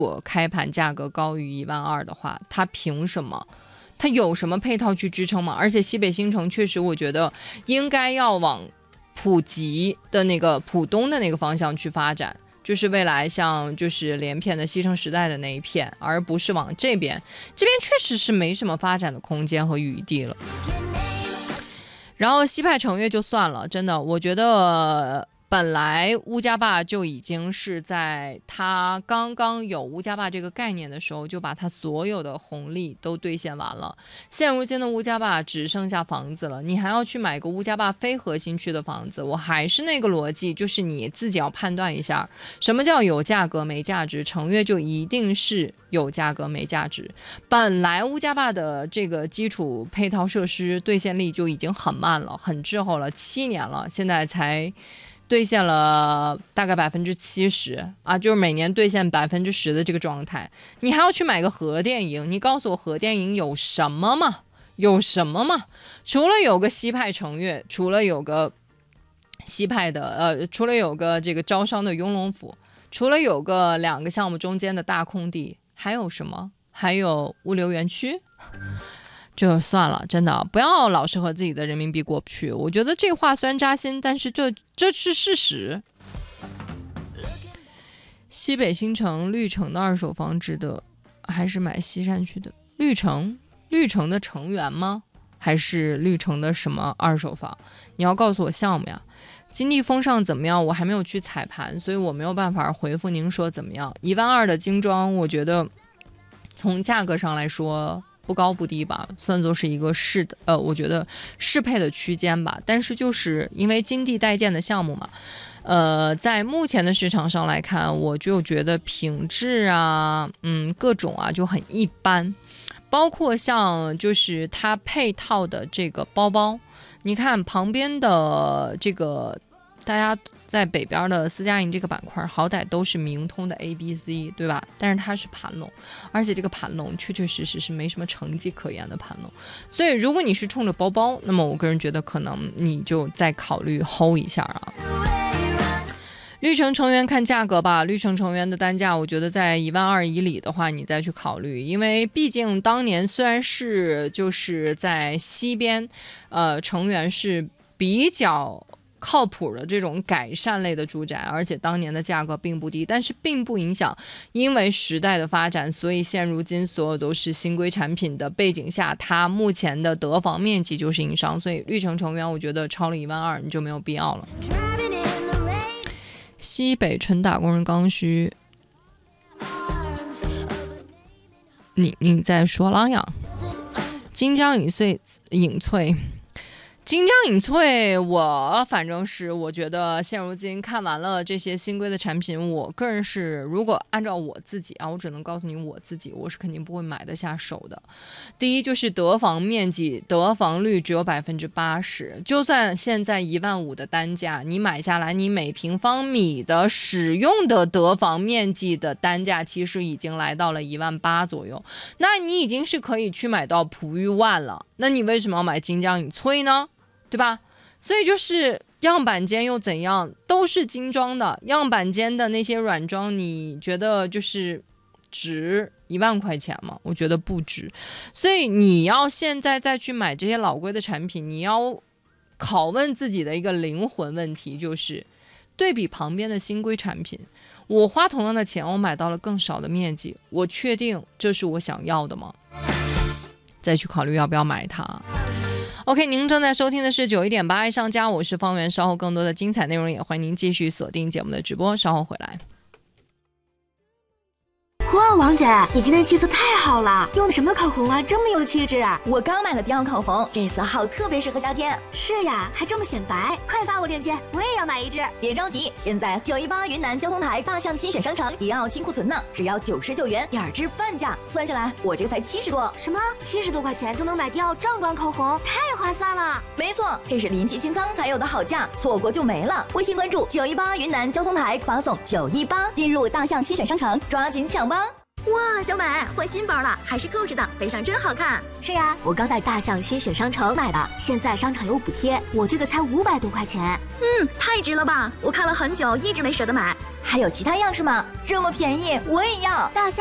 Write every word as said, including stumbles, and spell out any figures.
果开盘价格高于一万二的话，它凭什么？它有什么配套去支撑吗？而且西北新城确实，我觉得应该要往普及的那个浦东的那个方向去发展，就是未来像就是连片的西城时代的那一片，而不是往这边。这边确实是没什么发展的空间和余地了。然后西派成悦就算了，真的，我觉得。本来乌家坝就已经是在他刚刚有乌家坝这个概念的时候，就把他所有的红利都兑现完了。现如今的乌家坝只剩下房子了，你还要去买个乌家坝非核心区的房子，我还是那个逻辑，就是你自己要判断一下，什么叫有价格没价值。成悦就一定是有价格没价值。本来乌家坝的这个基础配套设施兑现率就已经很慢了，很滞后了，七年了，现在才。兑现了大概百分之七十啊，就是每年兑现百分之十的这个状态。你还要去买个核电营？你告诉我核电营有什么吗？有什么吗？除了有个西派成悦，除了有个西派的呃，除了有个这个招商的雍龙府，除了有个两个项目中间的大空地，还有什么？还有物流园区。就算了，真的不要老是和自己的人民币过不去。我觉得这话虽然扎心，但是这这是事实。西北新城绿城的二手房值得，还是买西山区的绿城？绿城的城源吗？还是绿城的什么二手房？你要告诉我项目呀。金地风尚怎么样？我还没有去踩盘，所以我没有办法回复您说怎么样。一万二的精装，我觉得从价格上来说。不高不低吧，算作是一个适的，呃，我觉得适配的区间吧。但是就是因为金地代建的项目嘛，呃，在目前的市场上来看，我就觉得品质啊，嗯，各种啊就很一般。包括像就是它配套的这个包包，你看旁边的这个大家。在北边的私家营这个板块，好歹都是明通的 A B C， 对吧？但是它是盘龙，而且这个盘龙确确实实是没什么成绩可言的盘龙。所以，如果你是冲着包包，那么我个人觉得可能你就再考虑 hold 一下啊。绿城成员看价格吧，绿城成员的单价，我觉得在一万二以里的话，你再去考虑，因为毕竟当年虽然是就是在西边，呃，成员是比较。靠谱的这种改善类的住宅，而且当年的价格并不低，但是并不影响，因为时代的发展，所以现如今所有都是新规产品的背景下，它目前的得房面积就是硬伤，所以绿城成员我觉得超了一万二你就没有必要了。西北纯打工人刚需，你你在说狼呀？金江隐翠隐翠。金江隐翠，我反正是我觉得现如今看完了这些新规的产品，我个人是如果按照我自己啊，我只能告诉你我自己，我是肯定不会买得下手的。第一就是得房面积、得房率只有百分之八十，就算现在一万五的单价，你买下来，你每平方米的使用的得房面积的单价其实已经来到了一万八左右，那你已经是可以去买到璞玉万了。那你为什么要买金江隐翠呢？对吧？所以就是样板间又怎样，都是精装的。样板间的那些软装，你觉得就是值一万块钱吗？我觉得不值。所以你要现在再去买这些老贵的产品，你要拷问自己的一个灵魂问题，就是对比旁边的新规产品，我花同样的钱，我买到了更少的面积，我确定这是我想要的吗？再去考虑要不要买它。OK， 您正在收听的是九一点八爱上家，我是方圆。稍后更多的精彩内容，也欢迎您继续锁定节目的直播。稍后回来。 哇，王姐，你今天气色太好了，用的什么口红啊，这么有气质啊！ 我刚买了迪奥口红，这色号特别适合夏天。 是呀，还这么显白，快发我链接，我也要买一支。 别着急，现在九一八云南交通台大象新选商城迪奥清库存呢，只要九十九元，两支半价，算下来我这才七十多。 什么？七十多块钱就能买迪奥正装口红，太划算了！ 没错，这是临期清仓才有的好价，错过就没了。微信关注九一八云南交通台，发送九一八进入大象新选商城，抓紧抢吧！ 哇，小美换新包了，还是购置的，背上真好看。 是呀，我刚在大象新选商城买的，现在商场有补贴，我这个才五百多块钱。 嗯，太值了吧！我看了很久，一直没舍得买。 还有其他样式吗？这么便宜，我也要！ 大象。